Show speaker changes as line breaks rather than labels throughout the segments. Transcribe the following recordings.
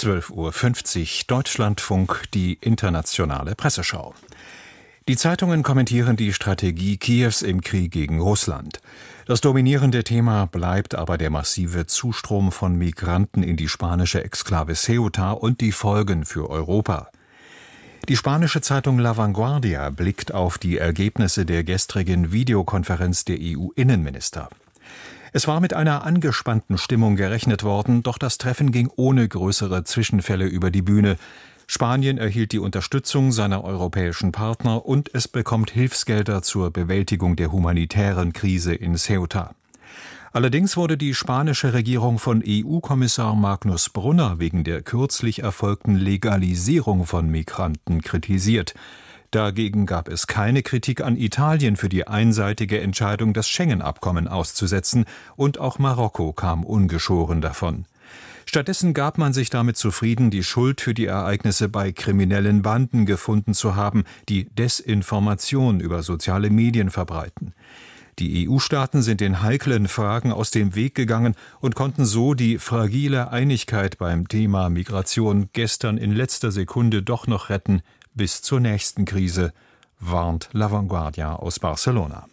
12:50 Uhr Deutschlandfunk, die internationale Presseschau. Die Zeitungen kommentieren die Strategie Kiews im Krieg gegen Russland. Das dominierende Thema bleibt aber der massive Zustrom von Migranten in die spanische Exklave Ceuta und die Folgen für Europa. Die spanische Zeitung La Vanguardia blickt auf die Ergebnisse der gestrigen Videokonferenz der EU-Innenminister. Es war mit einer angespannten Stimmung gerechnet worden, doch das Treffen ging ohne größere Zwischenfälle über die Bühne. Spanien erhielt die Unterstützung seiner europäischen Partner und es bekommt Hilfsgelder zur Bewältigung der humanitären Krise in Ceuta. Allerdings wurde die spanische Regierung von EU-Kommissar Magnus Brunner wegen der kürzlich erfolgten Legalisierung von Migranten kritisiert. Dagegen gab es keine Kritik an Italien für die einseitige Entscheidung, das Schengen-Abkommen auszusetzen, und auch Marokko kam ungeschoren davon. Stattdessen gab man sich damit zufrieden, die Schuld für die Ereignisse bei kriminellen Banden gefunden zu haben, die Desinformation über soziale Medien verbreiten. Die EU-Staaten sind den heiklen Fragen aus dem Weg gegangen und konnten so die fragile Einigkeit beim Thema Migration gestern in letzter Sekunde doch noch retten, bis zur nächsten Krise, warnt La Vanguardia aus Barcelona.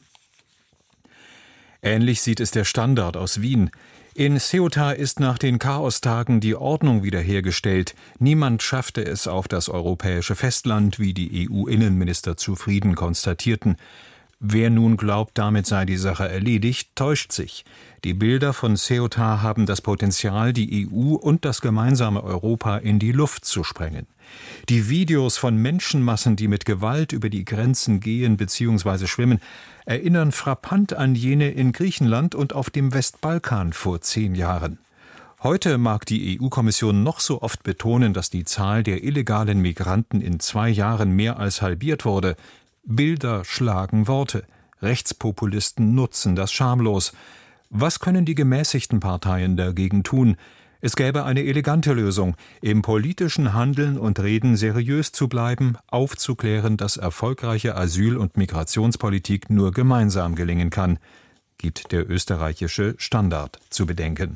Ähnlich sieht es der Standard aus Wien. In Ceuta ist nach den Chaostagen die Ordnung wiederhergestellt. Niemand schaffte es auf das europäische Festland, wie die EU-Innenminister zufrieden konstatierten. Wer nun glaubt, damit sei die Sache erledigt, täuscht sich. Die Bilder von Ceuta haben das Potenzial, die EU und das gemeinsame Europa in die Luft zu sprengen. Die Videos von Menschenmassen, die mit Gewalt über die Grenzen gehen bzw. schwimmen, erinnern frappant an jene in Griechenland und auf dem Westbalkan vor 10 Jahren. Heute mag die EU-Kommission noch so oft betonen, dass die Zahl der illegalen Migranten in 2 Jahren mehr als halbiert wurde. Bilder schlagen Worte. Rechtspopulisten nutzen das schamlos. Was können die gemäßigten Parteien dagegen tun? Es gäbe eine elegante Lösung, im politischen Handeln und Reden seriös zu bleiben, aufzuklären, dass erfolgreiche Asyl- und Migrationspolitik nur gemeinsam gelingen kann, gibt der österreichische Standard zu bedenken.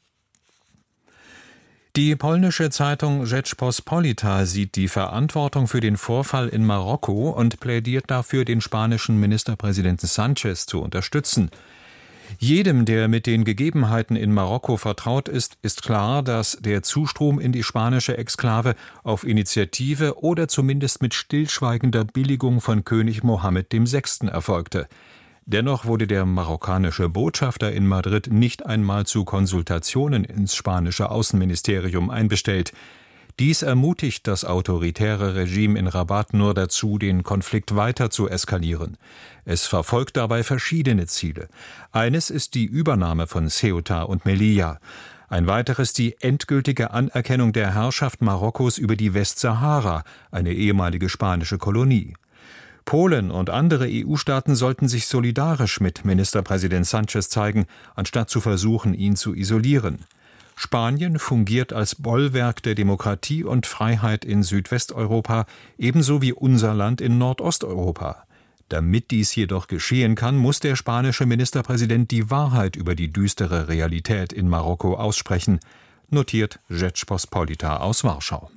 Die polnische Zeitung Rzeczpospolita sieht die Verantwortung für den Vorfall in Marokko und plädiert dafür, den spanischen Ministerpräsidenten Sánchez zu unterstützen. Jedem, der mit den Gegebenheiten in Marokko vertraut ist, ist klar, dass der Zustrom in die spanische Exklave auf Initiative oder zumindest mit stillschweigender Billigung von König Mohammed VI. Erfolgte. Dennoch wurde der marokkanische Botschafter in Madrid nicht einmal zu Konsultationen ins spanische Außenministerium einbestellt. Dies ermutigt das autoritäre Regime in Rabat nur dazu, den Konflikt weiter zu eskalieren. Es verfolgt dabei verschiedene Ziele. Eines ist die Übernahme von Ceuta und Melilla. Ein weiteres die endgültige Anerkennung der Herrschaft Marokkos über die Westsahara, eine ehemalige spanische Kolonie. Polen und andere EU-Staaten sollten sich solidarisch mit Ministerpräsident Sánchez zeigen, anstatt zu versuchen, ihn zu isolieren. Spanien fungiert als Bollwerk der Demokratie und Freiheit in Südwesteuropa, ebenso wie unser Land in Nordosteuropa. Damit dies jedoch geschehen kann, muss der spanische Ministerpräsident die Wahrheit über die düstere Realität in Marokko aussprechen, notiert Rzeczpospolita aus Warschau.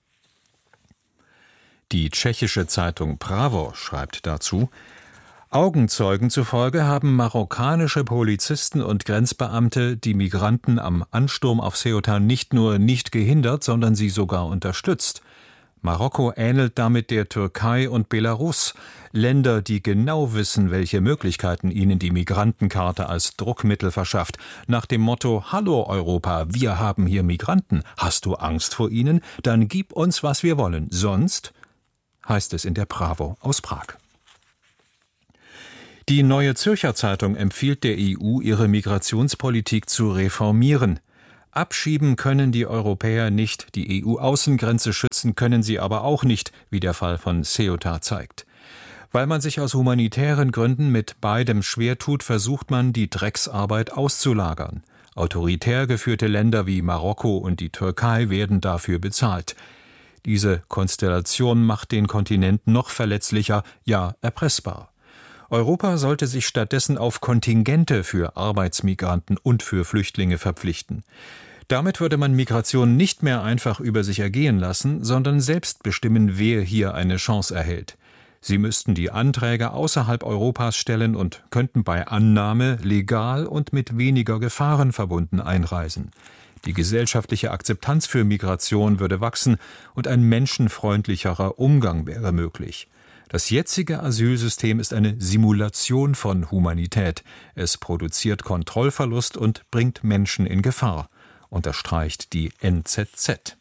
Die tschechische Zeitung Právo schreibt dazu: Augenzeugen zufolge haben marokkanische Polizisten und Grenzbeamte die Migranten am Ansturm auf Ceuta nicht nur nicht gehindert, sondern sie sogar unterstützt. Marokko ähnelt damit der Türkei und Belarus, Länder, die genau wissen, welche Möglichkeiten ihnen die Migrantenkarte als Druckmittel verschafft. Nach dem Motto: Hallo Europa, wir haben hier Migranten. Hast du Angst vor ihnen? Dann gib uns, was wir wollen. Sonst, heißt es in der Právo aus Prag. Die Neue Zürcher Zeitung empfiehlt der EU, ihre Migrationspolitik zu reformieren. Abschieben können die Europäer nicht, die EU-Außengrenze schützen können sie aber auch nicht, wie der Fall von Ceuta zeigt. Weil man sich aus humanitären Gründen mit beidem schwer tut, versucht man, die Drecksarbeit auszulagern. Autoritär geführte Länder wie Marokko und die Türkei werden dafür bezahlt. Diese Konstellation macht den Kontinent noch verletzlicher, ja erpressbar. Europa sollte sich stattdessen auf Kontingente für Arbeitsmigranten und für Flüchtlinge verpflichten. Damit würde man Migration nicht mehr einfach über sich ergehen lassen, sondern selbst bestimmen, wer hier eine Chance erhält. Sie müssten die Anträge außerhalb Europas stellen und könnten bei Annahme legal und mit weniger Gefahren verbunden einreisen. Die gesellschaftliche Akzeptanz für Migration würde wachsen und ein menschenfreundlicherer Umgang wäre möglich. Das jetzige Asylsystem ist eine Simulation von Humanität. Es produziert Kontrollverlust und bringt Menschen in Gefahr, unterstreicht die NZZ.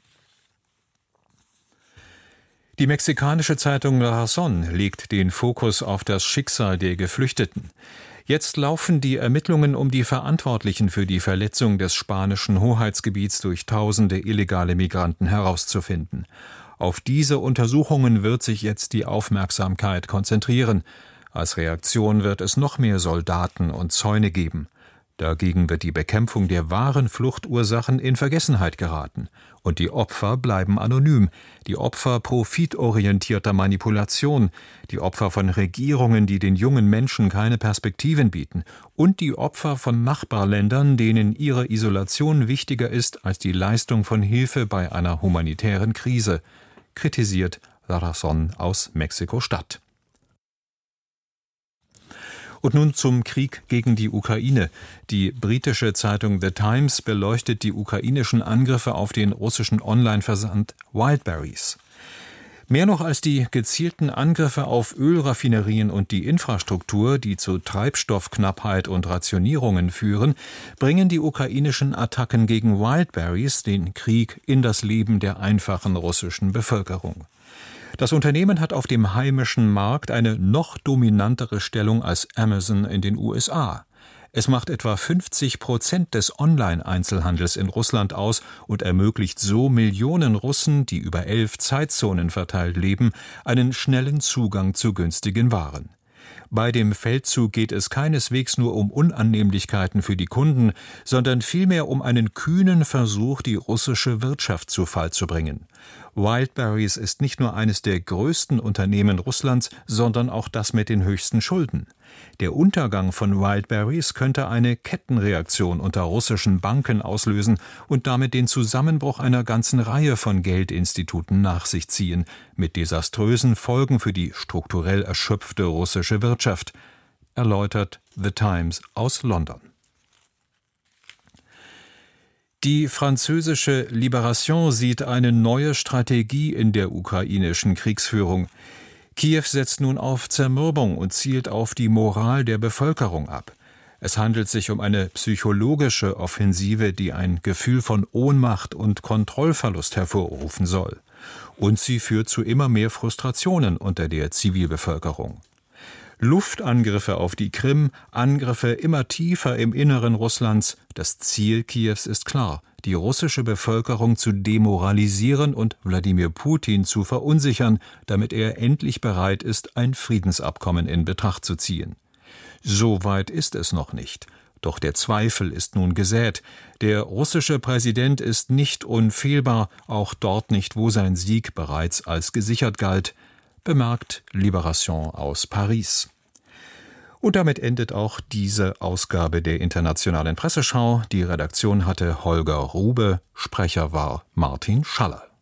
Die mexikanische Zeitung La Razón legt den Fokus auf das Schicksal der Geflüchteten. Jetzt laufen die Ermittlungen, um die Verantwortlichen für die Verletzung des spanischen Hoheitsgebiets durch tausende illegale Migranten herauszufinden. Auf diese Untersuchungen wird sich jetzt die Aufmerksamkeit konzentrieren. Als Reaktion wird es noch mehr Soldaten und Zäune geben. Dagegen wird die Bekämpfung der wahren Fluchtursachen in Vergessenheit geraten. Und die Opfer bleiben anonym. Die Opfer profitorientierter Manipulation, die Opfer von Regierungen, die den jungen Menschen keine Perspektiven bieten, und die Opfer von Nachbarländern, denen ihre Isolation wichtiger ist als die Leistung von Hilfe bei einer humanitären Krise, kritisiert La Razón aus Mexiko-Stadt. Und nun zum Krieg gegen die Ukraine. Die britische Zeitung The Times beleuchtet die ukrainischen Angriffe auf den russischen Online-Versand Wildberries. Mehr noch als die gezielten Angriffe auf Ölraffinerien und die Infrastruktur, die zu Treibstoffknappheit und Rationierungen führen, bringen die ukrainischen Attacken gegen Wildberries den Krieg in das Leben der einfachen russischen Bevölkerung. Das Unternehmen hat auf dem heimischen Markt eine noch dominantere Stellung als Amazon in den USA. Es macht etwa 50% des Online-Einzelhandels in Russland aus und ermöglicht so Millionen Russen, die über 11 Zeitzonen verteilt leben, einen schnellen Zugang zu günstigen Waren. Bei dem Feldzug geht es keineswegs nur um Unannehmlichkeiten für die Kunden, sondern vielmehr um einen kühnen Versuch, die russische Wirtschaft zu Fall zu bringen. Wildberries ist nicht nur eines der größten Unternehmen Russlands, sondern auch das mit den höchsten Schulden. Der Untergang von Wildberries könnte eine Kettenreaktion unter russischen Banken auslösen und damit den Zusammenbruch einer ganzen Reihe von Geldinstituten nach sich ziehen, mit desaströsen Folgen für die strukturell erschöpfte russische Wirtschaft, erläutert The Times aus London. Die französische Libération sieht eine neue Strategie in der ukrainischen Kriegsführung. Kiew setzt nun auf Zermürbung und zielt auf die Moral der Bevölkerung ab. Es handelt sich um eine psychologische Offensive, die ein Gefühl von Ohnmacht und Kontrollverlust hervorrufen soll. Und sie führt zu immer mehr Frustrationen unter der Zivilbevölkerung. Luftangriffe auf die Krim, Angriffe immer tiefer im Inneren Russlands. Das Ziel Kiews ist klar: die russische Bevölkerung zu demoralisieren und Wladimir Putin zu verunsichern, damit er endlich bereit ist, ein Friedensabkommen in Betracht zu ziehen. So weit ist es noch nicht. Doch der Zweifel ist nun gesät. Der russische Präsident ist nicht unfehlbar, auch dort nicht, wo sein Sieg bereits als gesichert galt, bemerkt Libération aus Paris. Und damit endet auch diese Ausgabe der Internationalen Presseschau. Die Redaktion hatte Holger Rube, Sprecher war Martin Schaller.